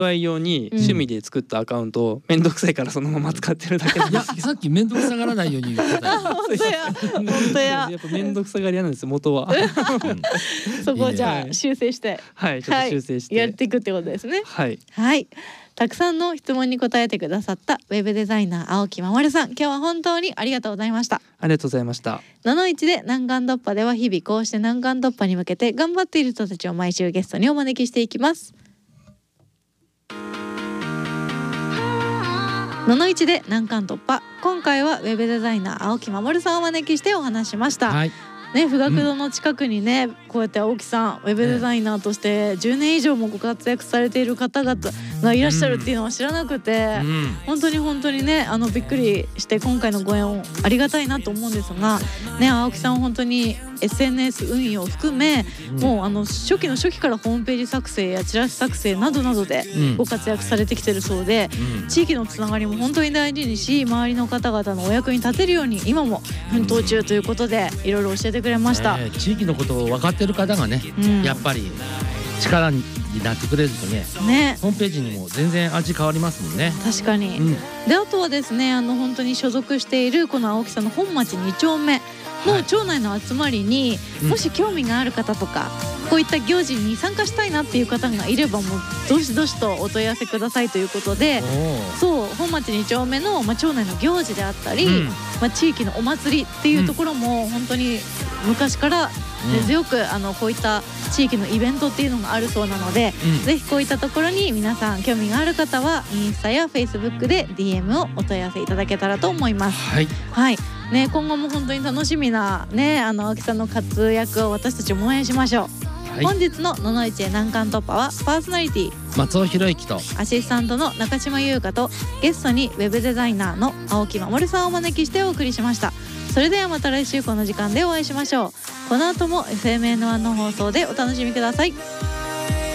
愛用に趣味で作ったアカウントをめんどくさいからそのまま使ってるだけなんいやですよ。 さっき面倒くさがらないように言ってたよ。 本当や本当ややっぱめんどくさがり屋なんです元は。 そこをじゃはいあ修正してはい、ちょっと修正して、 やっていくってことですね。 はい、 はいたくさんの質問に答えてくださったウェブデザイナー青木まもるさん、今日は本当にありがとうございました。 ありがとうございました。 71で難関突破では日々こうして難関突破に向けて頑張っている人たちを毎週ゲストにお招きしていきます。71で難関突破、今回はウェブデザイナー青木まもるさんをお招きしてお話しました、 はいね、富岳堂の近くにね、こうやって青木さんウェブデザイナーとして10年以上もご活躍されている方々がいらっしゃるっていうのは知らなくて、本当にねびっくりして今回のご縁をありがたいなと思うんですが、ね、青木さん本当に SNS 運用を含め、もう初期の初期からホームページ作成やチラシ作成などなどでご活躍されてきてるそうで、地域のつながりも本当に大事にし、周りの方々のお役に立てるように今も奮闘中ということでいろいろ教えてくれました、 地域のことを分かってる方がね、やっぱり力になってくれるとね、ホームページにも全然味変わりますもんね。 確かに、であとはですね本当に所属しているこの青木さんの本町2丁目の町内の集まりに、もし興味がある方とか、こういった行事に参加したいなっていう方がいればもうどしどしとお問い合わせくださいということで、そう本町2丁目の、町内の行事であったり、地域のお祭りっていうところも本当に昔から根強くこういった地域のイベントっていうのがあるそうなので、ぜひこういったところに皆さん興味がある方はインスタやフェイスブックで DM をお問い合わせいただけたらと思います。はいね、今後も本当に楽しみなね青木さんの活躍を私たちも応援しましょう。本日のののいちへ難関突破はパーソナリティ松尾博之とアシスタントの中島優香とゲストにウェブデザイナーの青木まもるさんをお招きしてお送りしました。それではまた来週この時間でお会いしましょう。この後も FMN1 の放送でお楽しみください。